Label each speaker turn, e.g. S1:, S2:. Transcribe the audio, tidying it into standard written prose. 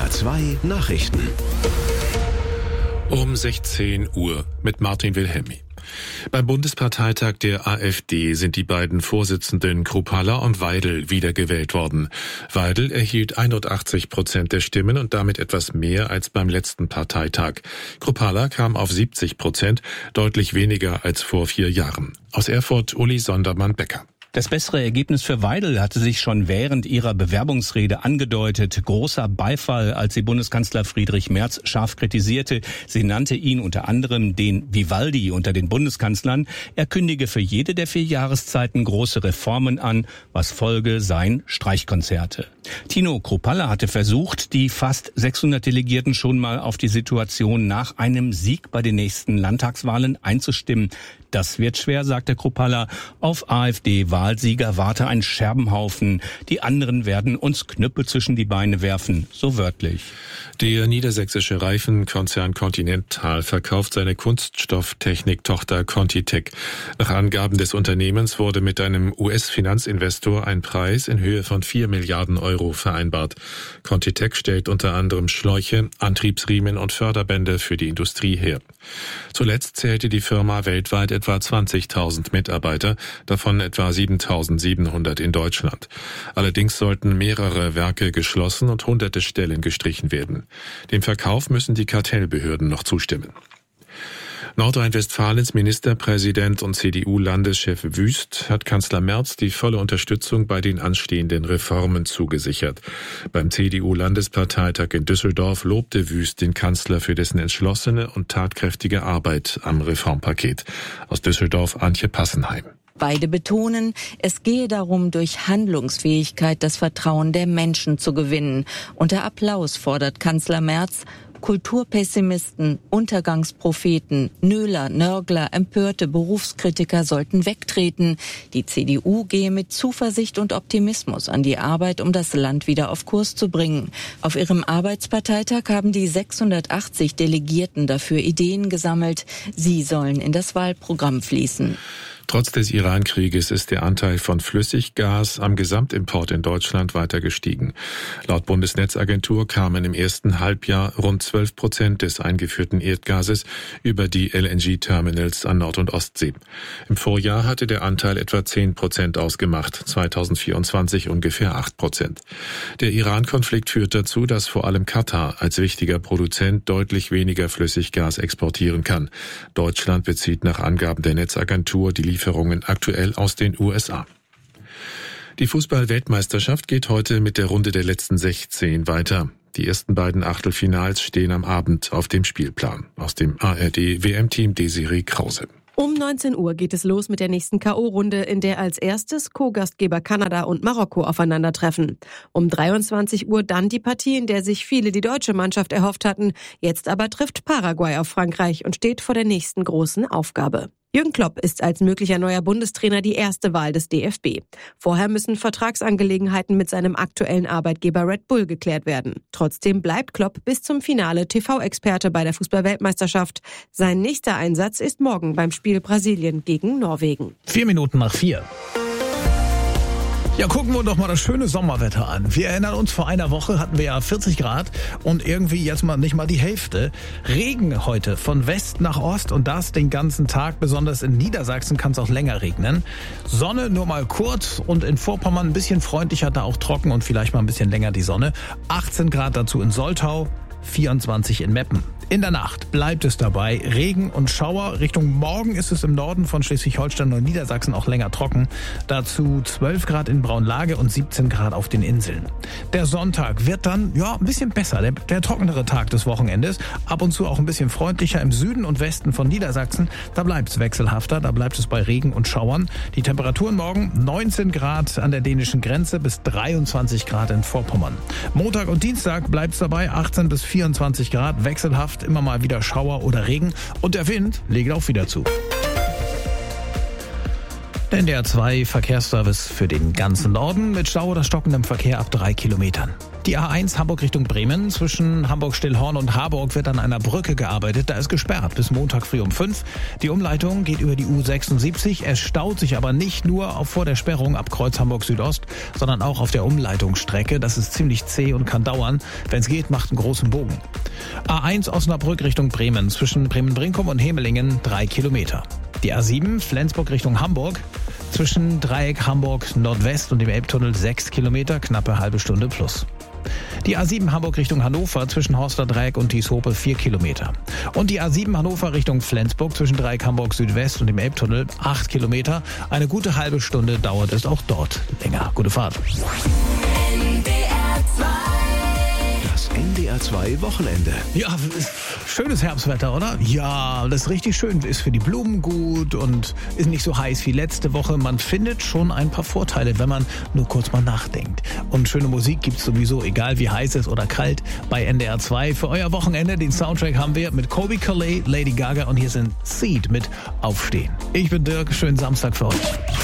S1: SWR 2 Nachrichten.
S2: Um 16 Uhr mit Martin Wilhelmi. Beim Bundesparteitag der AfD sind die beiden Vorsitzenden Kruppalla und Weidel wiedergewählt worden. Weidel erhielt 81% der Stimmen und damit etwas mehr als beim letzten Parteitag. Kruppalla kam auf 70%, deutlich weniger als vor 4 Jahren. Aus Erfurt Uli Sondermann-Becker.
S3: Das bessere Ergebnis für Weidel hatte sich schon während ihrer Bewerbungsrede angedeutet. Großer Beifall, als sie Bundeskanzler Friedrich Merz scharf kritisierte. Sie nannte ihn unter anderem den Vivaldi unter den Bundeskanzlern. Er kündige für jede der 4 Jahreszeiten große Reformen an. Was Folge seien Streichkonzerte. Tino Kruppalla hatte versucht, die fast 600 Delegierten schon mal auf die Situation nach einem Sieg bei den nächsten Landtagswahlen einzustimmen. Das wird schwer, sagte Kruppalla. Auf AfD-Wahlsieger warte ein Scherbenhaufen. Die anderen werden uns Knüppel zwischen die Beine werfen, so wörtlich.
S2: Der niedersächsische Reifenkonzern Continental verkauft seine Kunststofftechnik-Tochter ContiTech. Nach Angaben des Unternehmens wurde mit einem US-Finanzinvestor ein Preis in Höhe von 4 Milliarden Euro vereinbart. ContiTech stellt unter anderem Schläuche, Antriebsriemen und Förderbänder für die Industrie her. Zuletzt zählte die Firma weltweit etwa 20.000 Mitarbeiter, davon etwa 7.700 in Deutschland. Allerdings sollten mehrere Werke geschlossen und hunderte Stellen gestrichen werden. Dem Verkauf müssen die Kartellbehörden noch zustimmen. Nordrhein-Westfalens Ministerpräsident und CDU-Landeschef Wüst hat Kanzler Merz die volle Unterstützung bei den anstehenden Reformen zugesichert. Beim CDU-Landesparteitag in Düsseldorf lobte Wüst den Kanzler für dessen entschlossene und tatkräftige Arbeit am Reformpaket. Aus Düsseldorf Antje Passenheim.
S4: Beide betonen, es gehe darum, durch Handlungsfähigkeit das Vertrauen der Menschen zu gewinnen. Unter Applaus fordert Kanzler Merz, Kulturpessimisten, Untergangspropheten, Nöler, Nörgler, empörte Berufskritiker sollten wegtreten. Die CDU gehe mit Zuversicht und Optimismus an die Arbeit, um das Land wieder auf Kurs zu bringen. Auf ihrem Arbeitsparteitag haben die 680 Delegierten dafür Ideen gesammelt. Sie sollen in das Wahlprogramm fließen.
S2: Trotz des Iran-Krieges ist der Anteil von Flüssiggas am Gesamtimport in Deutschland weiter gestiegen. Laut Bundesnetzagentur kamen im ersten Halbjahr rund 12% des eingeführten Erdgases über die LNG-Terminals an Nord- und Ostsee. Im Vorjahr hatte der Anteil etwa 10% ausgemacht, 2024 ungefähr 8%. Der Iran-Konflikt führt dazu, dass vor allem Katar als wichtiger Produzent deutlich weniger Flüssiggas exportieren kann. Deutschland bezieht nach Angaben der Netzagentur die Lieferungen aktuell aus den USA. Die Fußball-Weltmeisterschaft geht heute mit der Runde der letzten 16 weiter. Die ersten beiden Achtelfinals stehen am Abend auf dem Spielplan. Aus dem ARD-WM-Team Desiree Krause.
S5: Um 19 Uhr geht es los mit der nächsten K.O.-Runde, in der als erstes Co-Gastgeber Kanada und Marokko aufeinandertreffen. Um 23 Uhr dann die Partie, in der sich viele die deutsche Mannschaft erhofft hatten. Jetzt aber trifft Paraguay auf Frankreich und steht vor der nächsten großen Aufgabe. Jürgen Klopp ist als möglicher neuer Bundestrainer die erste Wahl des DFB. Vorher müssen Vertragsangelegenheiten mit seinem aktuellen Arbeitgeber Red Bull geklärt werden. Trotzdem bleibt Klopp bis zum Finale TV-Experte bei der Fußball-Weltmeisterschaft. Sein nächster Einsatz ist morgen beim Spiel Brasilien gegen Norwegen.
S6: 4:04. Ja, gucken wir doch mal das schöne Sommerwetter an. Wir erinnern uns, vor einer Woche hatten wir ja 40 Grad und irgendwie jetzt mal nicht mal die Hälfte. Regen heute von West nach Ost und das den ganzen Tag. Besonders in Niedersachsen kann es auch länger regnen. Sonne nur mal kurz und in Vorpommern ein bisschen freundlicher, da auch trocken und vielleicht mal ein bisschen länger die Sonne. 18 Grad dazu in Soltau, 24 in Meppen. In der Nacht bleibt es dabei. Regen und Schauer. Richtung Morgen ist es im Norden von Schleswig-Holstein und Niedersachsen auch länger trocken. Dazu 12 Grad in Braunlage und 17 Grad auf den Inseln. Der Sonntag wird dann ein bisschen besser. Der trockenere Tag des Wochenendes. Ab und zu auch ein bisschen freundlicher im Süden und Westen von Niedersachsen. Da bleibt es wechselhafter. Da bleibt es bei Regen und Schauern. Die Temperaturen morgen 19 Grad an der dänischen Grenze bis 23 Grad in Vorpommern. Montag und Dienstag bleibt es dabei 18 bis 24 Grad. Wechselhaft, immer mal wieder Schauer oder Regen und der Wind legt auch wieder zu. Der NDR 2 Verkehrsservice für den ganzen Norden mit Stau oder stockendem Verkehr ab 3 Kilometern. Die A1 Hamburg Richtung Bremen. Zwischen Hamburg-Stillhorn und Harburg wird an einer Brücke gearbeitet. Da ist gesperrt bis Montag früh um 5. Die Umleitung geht über die U76. Es staut sich aber nicht nur vor der Sperrung ab Kreuz Hamburg Südost, sondern auch auf der Umleitungsstrecke. Das ist ziemlich zäh und kann dauern. Wenn es geht, macht einen großen Bogen. A1 Osnabrück Richtung Bremen. Zwischen Bremen-Brinkum und Hemelingen 3 Kilometer. Die A7 Flensburg Richtung Hamburg. Zwischen Dreieck Hamburg Nordwest und dem Elbtunnel 6 Kilometer, knappe halbe Stunde plus. Die A7 Hamburg Richtung Hannover zwischen Horster Dreieck und Dieshope 4 Kilometer. Und die A7 Hannover Richtung Flensburg zwischen Dreieck Hamburg Südwest und dem Elbtunnel 8 Kilometer. Eine gute halbe Stunde dauert es auch dort länger. Gute Fahrt.
S1: Das NDR 2 Wochenende.
S6: Ja, schönes Herbstwetter, oder? Ja, das ist richtig schön. Ist für die Blumen gut und ist nicht so heiß wie letzte Woche. Man findet schon ein paar Vorteile, wenn man nur kurz mal nachdenkt. Und schöne Musik gibt's sowieso, egal wie heiß es oder kalt, bei NDR 2. Für euer Wochenende, den Soundtrack haben wir mit Colby Calais, Lady Gaga und hier sind Seed mit Aufstehen. Ich bin Dirk, schönen Samstag für euch.